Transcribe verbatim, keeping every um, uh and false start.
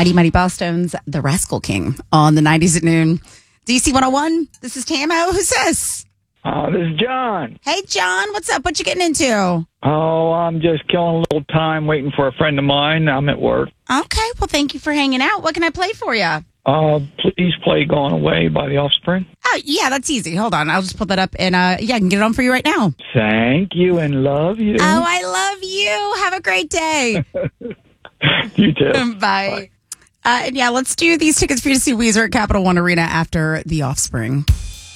Mighty Mighty Bosstones, The Rascal King on the nineties at noon. D C one oh one, this is Tamo. Who's this? Uh, this is John. Hey, John, what's up? What you getting into? Oh, I'm just killing a little time waiting for a friend of mine. I'm at work. Okay, well, thank you for hanging out. What can I play for you? Uh, please play Gone Away by The Offspring. Oh, yeah, that's easy. Hold on. I'll just pull that up and, uh, yeah, I can get it on for you right now. Thank you and love you. Oh, I love you. Have a great day. You too. Bye. Bye. Uh, and yeah, let's do these tickets for you to see Weezer at Capital One Arena after The Offspring.